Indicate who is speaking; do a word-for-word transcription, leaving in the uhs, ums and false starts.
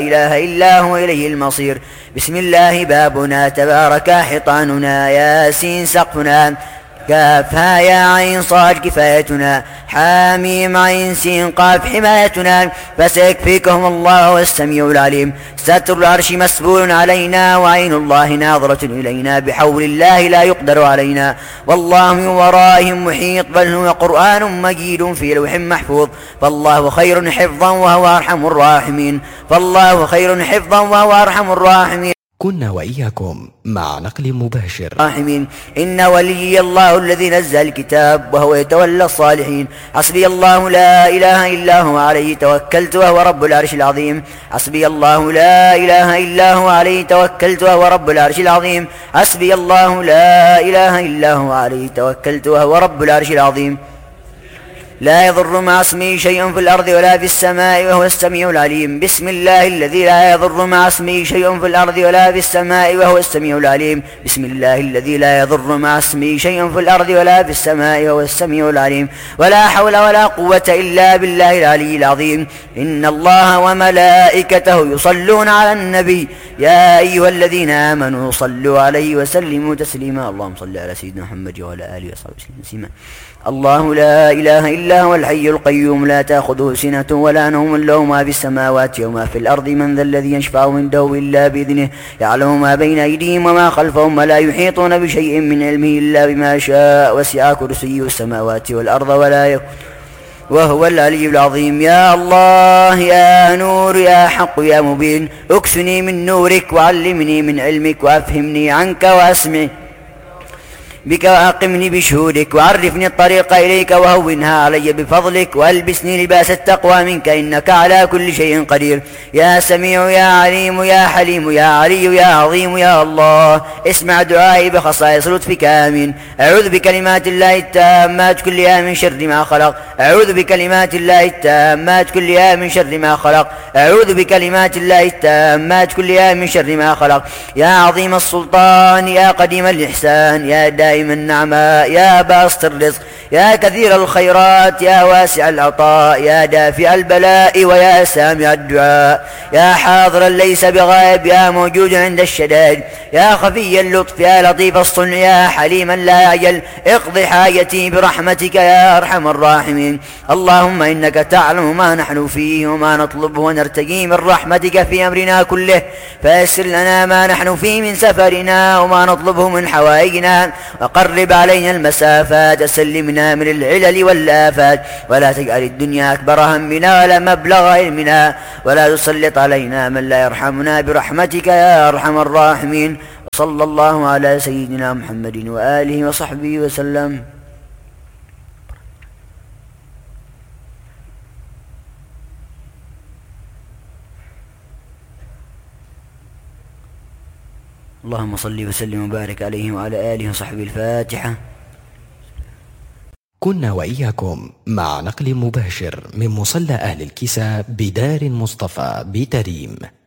Speaker 1: إله إلا هو إليه المصير. بسم الله بابنا تبارك حيطاننا، ياسين سقفنا، كاف ها يا عين صاد كفايتنا، حاميم عين سين قاف حمايتنا، فسيكفيكهم الله والسميع العليم. ستر العرش مسبول علينا، وعين الله ناظرة إلينا، بحول الله لا يقدر علينا، والله من ورائهم محيط، بل هو قرآن مجيد في لوح محفوظ. فالله خير حفظا وهو أرحم الراحمين، فالله خير حفظا وهو أرحم الراحمين.
Speaker 2: كنا وإياكم مع نقل مباشر.
Speaker 1: راحمين. إن ولي الله الذي نزل الكتاب وهو يتولى الصالحين. حسبي الله لا إله إلا هو عليه توكلت وهو رب العرش العظيم. حسبي الله لا إله إلا هو عليه توكلت وهو رب العرش العظيم. حسبي الله لا إله إلا هو عليه توكلت وهو رب العرش العظيم. لا يضر مع اسمه شيء في الأرض ولا في السماء وهو السميع العليم. بسم الله الذي لا يضر مع اسمه شيء في الأرض ولا في السماء وهو السميع العليم. بسم الله الذي لا يضر مع اسمه شيء في الأرض ولا في السماء وهو السميع العليم. ولا حول ولا قوة إلا بالله العلي العظيم. إن الله وملائكته يصلون على النبي، يا أيها الذين آمنوا صلوا عليه وسلموا تسليما. اللهم صل على سيدنا محمد وعلى آله وصحبه وسلم. الله لا إله إلا هو الحي القيوم، لا تأخذه سنة ولا نوم، له ما في السماوات وما في الأرض. من ذا الذي يشفع عنده إلا بإذنه، يعلم ما بين أيديهم وما خلفهم، ولا يحيطون بشيء من علمه إلا بما شاء، وسع كرسيه السماوات والأرض ولا يكون وهو العلي العظيم. يا الله يا نور يا حق يا مبين، اكسني من نورك وعلمني من علمك، وأفهمني عنك وأسمع بك، وأقمني بشهودك، وعرفني الطريق إليك، وهونها علي بفضلك، وألبسني لباس التقوى منك، إنك على كل شيء قدير. يا سميع يا عليم يا حليم يا علي يا عظيم يا الله، اسمع دعائي بخصائص لطفك آمين. أعوذ بكلمات الله التامات كلها من شر ما خلق. أعوذ بكلمات الله التامات كلها من شر ما خلق. أعوذ بكلمات الله التامات كلها من شر ما خلق. يا عظيم السلطان يا قديم الإحسان يا دائم النعماء يا باسط الرزق يا كثير الخيرات يا واسع العطاء يا دافع البلاء ويا سامع الدعاء، يا حاضرا ليس بغائب يا موجود عند الشدائد، يا خفي اللطف يا لطيف الصنع يا حليما لا يعجل، اقض حاجتي برحمتك يا أرحم الراحمين. اللهم إنك تعلم ما نحن فيه وما نطلبه ونرتجي من رحمتك في أمرنا كله، فيسر لنا ما نحن فيه من سفرنا وما نطلبه من حوائجنا، وقرب علينا المسافات، سلمنا من العلل والآفات، ولا تجعل الدنيا أكبر همنا ولا مبلغ علمنا، ولا تسلط علينا من لا يرحمنا برحمتك يا أرحم الراحمين. صلى الله على سيدنا محمد وآله وصحبه وسلم. اللهم صل وسلم وبارك عليه وعلى آله وصحبه. الفاتحة.
Speaker 2: كنا وإياكم مع نقل مباشر من مصلى أهل الكساء بدار مصطفى بتريم.